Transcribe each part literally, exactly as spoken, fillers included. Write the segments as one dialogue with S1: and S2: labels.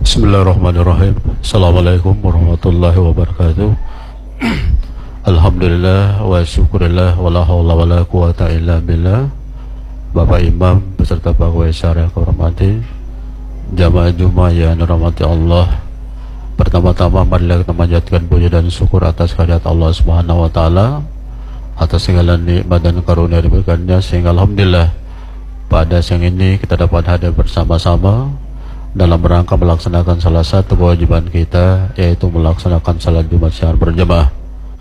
S1: Bismillahirrahmanirrahim. Assalamualaikum warahmatullahi wabarakatuh. Alhamdulillah wa syukurillah wa la hawla wa la quwata illa billah. Bapak Imam beserta pegawai syariah kehormati, jamaah Jumat yang dirahmati Allah. Pertama-tama marilah kita manjatkan puji dan syukur atas kehadirat Allah Subhanahu wa taala atas segala nikmat dan karunia diberikannya, sehingga alhamdulillah pada siang ini kita dapat hadir bersama-sama dalam rangka melaksanakan salah satu kewajiban kita, yaitu melaksanakan salat Jumat secara berjamaah.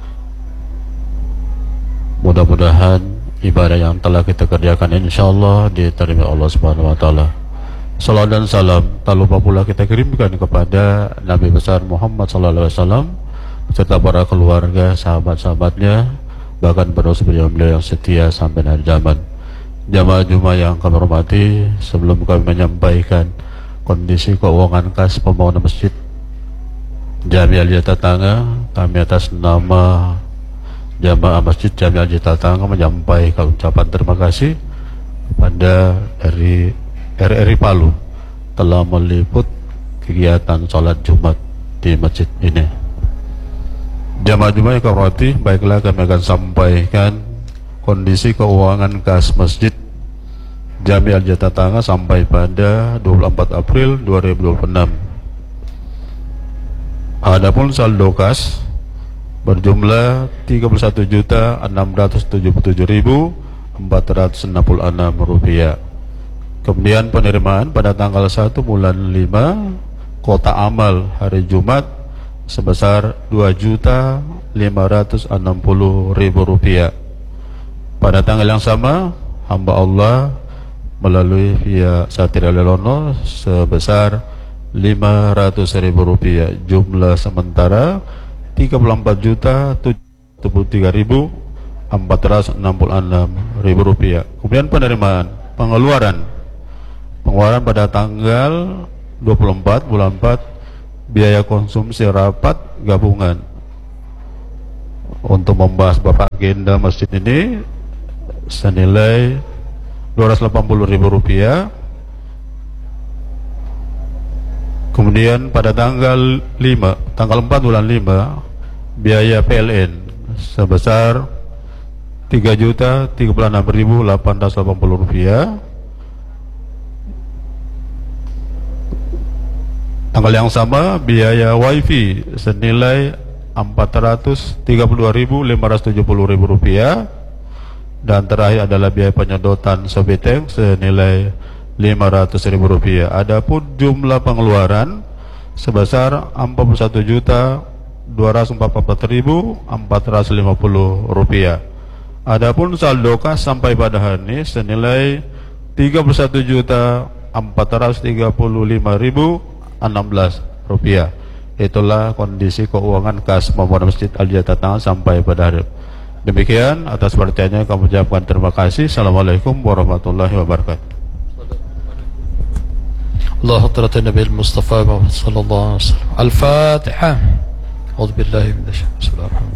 S1: Mudah-mudahan ibadah yang telah kita kerjakan insyaallah diterima Allah Subhanahu wa taala. Salam dan salam tak lupa pula kita kirimkan kepada Nabi besar Muhammad sallallahu alaihi wasallam serta para keluarga, sahabat-sahabatnya, bahkan penerus beliau-beliau yang setia sampai akhir zaman. Jamaah Jumat yang kami hormati, sebelum kami menyampaikan kondisi keuangan kas pembangunan masjid Jami' Al-Jatatangga, kami atas nama jamaah masjid Jami' Al-Jatatangga menyampaikan ucapan terima kasih kepada R I R R I Palu telah meliput kegiatan sholat Jumat di masjid ini. Jamaah Jumat yang kami hormati, baiklah kami akan sampaikan kondisi keuangan kas masjid Jami' Al-Jatatangga sampai pada dua puluh empat April dua ribu dua puluh enam. Adapun saldo kas berjumlah tiga puluh satu juta enam ratus tujuh puluh tujuh ribu empat ratus enam puluh enam rupiah. Kemudian penerimaan pada tanggal satu bulan lima kota amal hari Jumat sebesar dua juta lima ratus enam puluh ribu rupiah. Pada tanggal yang sama hamba Allah melalui via Satria Lelono sebesar lima ratus ribu rupiah. Jumlah sementara tiga puluh empat juta tujuh puluh tiga ribu empat ratus enam puluh enam ribu rupiah. Kemudian penerimaan pengeluaran pengeluaran pada tanggal dua puluh empat bulan empat, biaya konsumsi rapat gabungan. Untuk membahas Bapak agenda masjid ini senilai dua ratus delapan puluh ribu rupiah. Kemudian pada tanggal lima, tanggal empat bulan lima, biaya P L N sebesar tiga juta tiga puluh enam ribu delapan ratus delapan puluh rupiah. Tanggal yang sama biaya wifi senilai empat ratus tiga puluh dua ribu lima ratus tujuh puluh ribu rupiah. Dan terakhir adalah biaya penyedotan Sobiteng senilai lima ratus ribu rupiah. Adapun jumlah pengeluaran sebesar empat puluh satu juta dua ratus empat puluh empat ribu empat ratus lima puluh rupiah. Adapun saldo kas sampai pada hari ini senilai tiga puluh satu juta empat ratus tiga puluh lima ribu enam belas rupiah. Itulah kondisi keuangan kas pembangunan Masjid Al-Jatatangga sampai pada hari. Demikian, atas perhatiannya kami ucapkan terima kasih. Assalamualaikum warahmatullahi wabarakatuh.
S2: Allah hadratin Nabi Mustafa Muhammad sallallahu alaihi wasallam. Al-Fatihah. A'udzu billahi minasyaitonir rajim.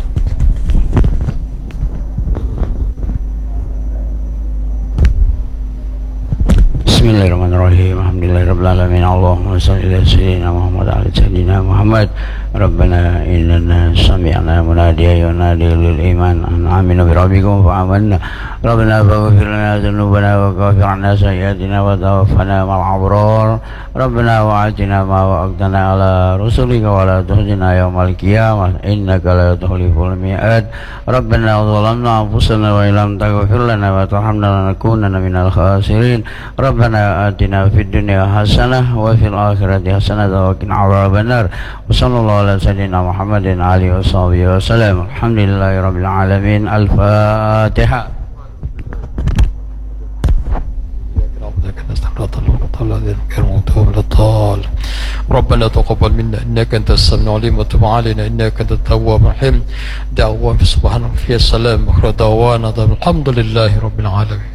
S3: Bismillahirrahmanirrahim. Alhamdulillahirabbil alamin. Allahumma shalli ala sayyidina Muhammad wa ala sayyidina Muhammad. Rabbana innana sami'na munadiyan yunadi lil iman an aminu bi rabbikum fa amanna. Rabbana faghfir lana dhunubana wa kaffir 'anna sayyi'atina wa tawaffana ma'al abrar. Rabbana wa'atina ma wa'adtana ala rusulika wa la tukhzina yawmal qiyamah innaka la tukhliful mi'ad. Rabbana zalamna anfusana wa illam taghfir lana wa tarhamna lanakunanna minal khasirin. Rabbana atina fid dunya hasanah wa fil akhirati hasanah wa qina adzabannar. Wa sallallahu ala sayyidina Muhammadin alihi washabihi wasallam. Alhamdulillahi rabbil alamin. Al-Fatihah.
S2: ربنا تقبل منا إنك أنت السميع العليم وتب علينا إنك أنت التواب الرحيم. دعوة سبحان ربي السلام وآخر دعوانا الحمد لله رب العالمين.